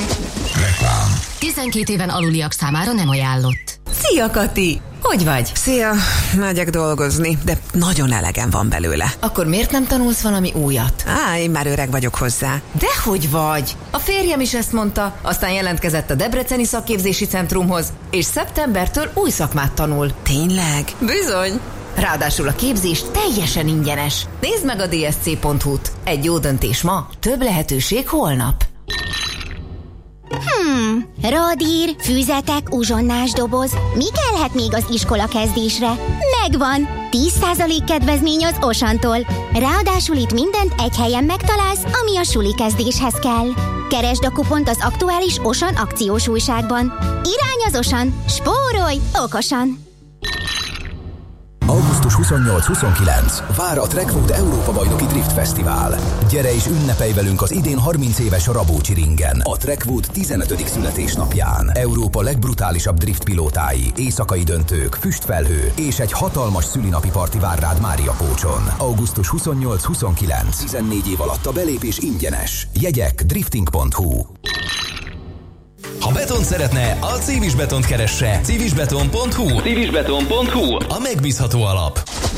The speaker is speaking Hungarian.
Reklám. 12 éven aluliak számára nem ajánlott. Szia, Kati! Hogy vagy? Szia, megyek dolgozni, de nagyon elegem van belőle. Akkor miért nem tanulsz valami újat? Én már öreg vagyok hozzá. Dehogy vagy! A férjem is ezt mondta, aztán jelentkezett a Debreceni Szakképzési Centrumhoz, és szeptembertől új szakmát tanul. Tényleg? Bizony! Ráadásul a képzés teljesen ingyenes. Nézd meg a dsc.hu-t. Egy jó döntés ma, több lehetőség holnap. Radír, füzetek, uzsonnás doboz. Mi kellhet még az iskola kezdésre? Megvan! 10% kedvezmény az Osantól. Ráadásul itt mindent egy helyen megtalálsz, ami a suli kezdéshez kell. Keresd a kupont az aktuális Osan akciós újságban. Irány az Osan! Spórolj okosan! Augusztus 28-29. Vár a Trekwood Európa Bajnoki Drift Fesztivál. Gyere és ünnepelj velünk az idén 30 éves Rabócsi ringen, a Trekwood 15. születésnapján. Európa legbrutálisabb driftpilótái, éjszakai döntők, füstfelhő és egy hatalmas szülinapi parti vár rád Máriapócson. Augusztus 28-29. 14 év alatt a belépés ingyenes. Jegyek drifting.hu. Ha betont szeretne, a Civis Betont keresse. Civisbeton.hu. Civisbeton.hu. A megbízható alap.